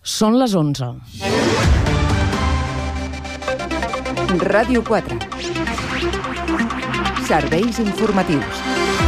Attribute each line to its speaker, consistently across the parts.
Speaker 1: Són les 11.
Speaker 2: Ràdio 4. Serveis informatius.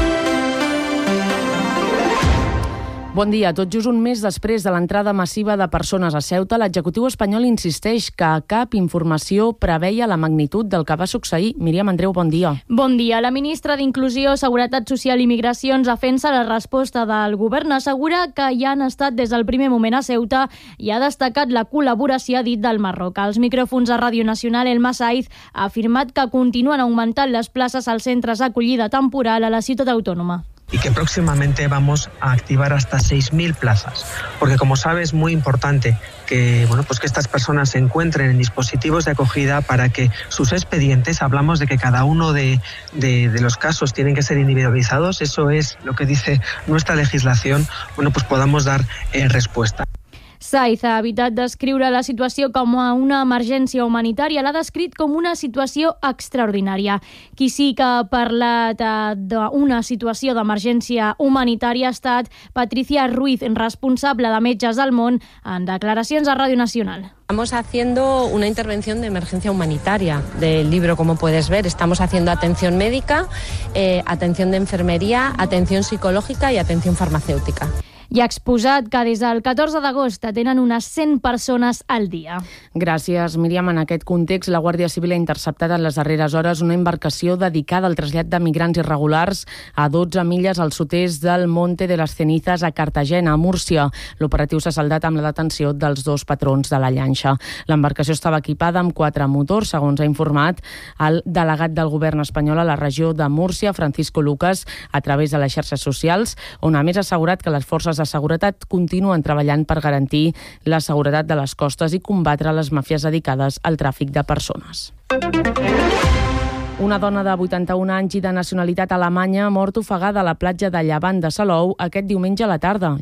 Speaker 1: Bon dia. Tot just un mes després de l'entrada massiva de persones a Ceuta, l'executiu espanyol insisteix que cap informació preveia la magnitud del que va succeir. Míriam Andreu, bon dia.
Speaker 3: Bon dia. La ministra d'Inclusió, Seguretat Social i Migracions defensa la resposta del govern. Assegura que ja han estat des del primer moment a Ceuta i ha destacat la col·laboració, ha dit, del Marroc. Als micròfons a Ràdio Nacional, El Masaiz ha afirmat que continuen augmentant les places als centres d'acollida temporal a la ciutat autònoma.
Speaker 4: Y que próximamente vamos a activar hasta 6.000 plazas, porque como sabe es muy importante que que estas personas se encuentren en dispositivos de acogida para que sus expedientes, hablamos de que cada uno de los casos tienen que ser individualizados, eso es lo que dice nuestra legislación, podamos dar respuesta.
Speaker 3: Saiz ha evitat descriure la situació com a una emergència humanitària, l'ha descrit com una situació extraordinària. Qui sí que ha parlat d'una situació d'emergència humanitària ha estat Patricia Ruiz, responsable de Metges del Món, en declaracions a Ràdio Nacional.
Speaker 5: Estamos haciendo una intervención de emergencia humanitaria del libro, como puedes ver. Estamos haciendo atención médica, atención de enfermería, atención psicológica y atención farmacéutica.
Speaker 3: I ha exposat que des del 14 d'agost atenen unes 100 persones al dia.
Speaker 1: Gràcies, Míriam. En aquest context, la Guàrdia Civil ha interceptat en les darreres hores una embarcació dedicada al trasllat de migrants irregulars a 12 milles al sud-est del Monte de las Cenizas a Cartagena, a Múrcia. L'operatiu s'ha saldat amb la detenció dels dos patrons de la llanxa. L'embarcació estava equipada amb 4 motors, segons ha informat el delegat del govern espanyol a la regió de Múrcia, Francisco Lucas, a través de les xarxes socials, on a més ha assegurat que les forces de seguretat continuen treballant per garantir la seguretat de les costes i combatre les màfies dedicades al tràfic de persones. Una dona de 81 anys i de nacionalitat alemanya ha mort ofegada a la platja de Llevant de Salou aquest diumenge a la tarda.